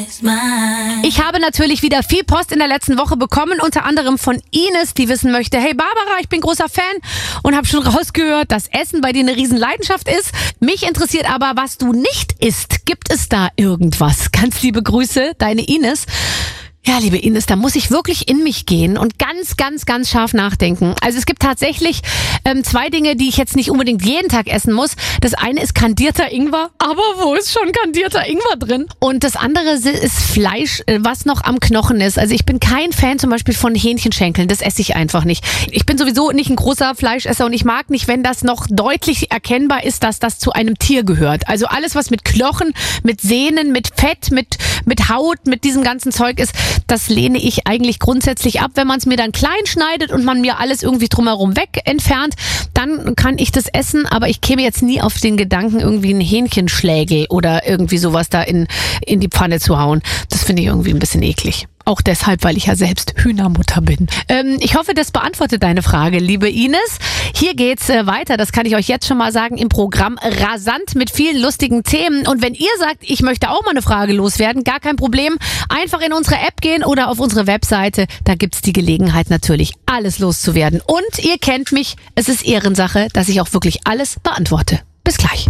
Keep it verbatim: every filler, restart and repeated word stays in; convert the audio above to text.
Ich habe natürlich wieder viel Post in der letzten Woche bekommen, unter anderem von Ines, die wissen möchte, hey Barbara, ich bin großer Fan und habe schon rausgehört, dass Essen bei dir eine Riesenleidenschaft ist. Mich interessiert aber, was du nicht isst. Gibt es da irgendwas? Ganz liebe Grüße, deine Ines. Ja, liebe Ines, da muss ich wirklich in mich gehen und ganz, ganz, ganz scharf nachdenken. Also es gibt tatsächlich ähm, zwei Dinge, die ich jetzt nicht unbedingt jeden Tag essen muss. Das eine ist kandierter Ingwer, aber wo ist schon kandierter Ingwer drin? Und das andere ist Fleisch, was noch am Knochen ist. Also ich bin kein Fan zum Beispiel von Hähnchenschenkeln, das esse ich einfach nicht. Ich bin sowieso nicht ein großer Fleischesser und ich mag nicht, wenn das noch deutlich erkennbar ist, dass das zu einem Tier gehört. Also alles, was mit Knochen, mit Sehnen, mit Fett, mit, mit Haut, mit diesem ganzen Zeug ist, das lehne ich eigentlich grundsätzlich ab. Wenn man es mir dann klein schneidet und man mir alles irgendwie drumherum weg entfernt, dann kann ich das essen, aber ich käme jetzt nie auf den Gedanken, irgendwie einen Hähnchenschlägel oder irgendwie sowas da in, in die Pfanne zu hauen. Das finde ich irgendwie ein bisschen eklig. Auch deshalb, weil ich ja selbst Hühnermutter bin. Ähm, ich hoffe, das beantwortet deine Frage, liebe Ines. Hier geht's äh, weiter, das kann ich euch jetzt schon mal sagen, im Programm rasant mit vielen lustigen Themen. Und wenn ihr sagt, ich möchte auch mal eine Frage loswerden, gar kein Problem. Einfach in unsere App gehen oder auf unsere Webseite. Da gibt's die Gelegenheit natürlich, alles loszuwerden. Und ihr kennt mich, es ist Ehrensache, dass ich auch wirklich alles beantworte. Bis gleich.